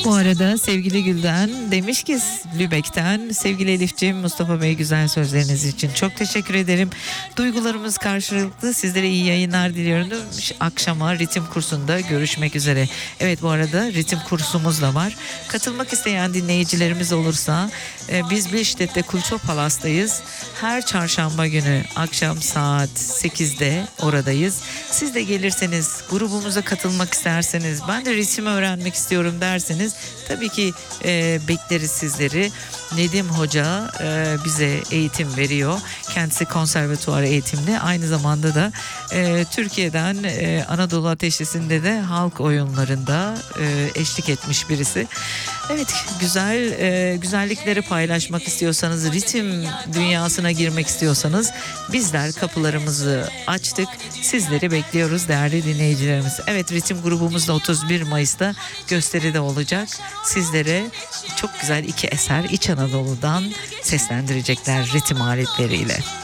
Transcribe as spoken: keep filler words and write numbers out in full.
Bu arada sevgili Gülden demiş ki Lübeck'ten, sevgili Elifciğim, Mustafa Bey, güzel sözleriniz için çok teşekkür ederim. Duygularımız karşılıklı, sizlere iyi yayınlar diliyorum demiş. Akşama ritim kursunda görüşmek üzere. Evet, bu arada ritim kursumuz da var. Katılmak isteyen dinleyicilerimiz olursa e, biz Billstät'te Kultur Palas'tayız. Her çarşamba günü akşam saat sekizde oradayız. Siz de gelirseniz, grubumuza katılmak isterseniz, ben de ritim öğrenmek istiyorum derseniz tabii ki e, bekleriz sizleri. Nedim Hoca e, bize eğitim veriyor. Kendisi konservatuvar eğitimli. Aynı zamanda da e, Türkiye'den e, Anadolu Ateşlisi'nde de halk oyunlarında e, eşlik etmiş birisi. Evet, güzel e, güzellikleri paylaşmak istiyorsanız, ritim dünyasına girmek istiyorsanız bizler kapılarımızı açtık. Sizleri bekliyoruz değerli dinleyicilerimiz. Evet, ritim grubumuz da otuz bir Mayıs'ta gösteride olacak. Sizlere çok güzel iki eser İç Anadolu'dan seslendirecekler ritim aletleriyle.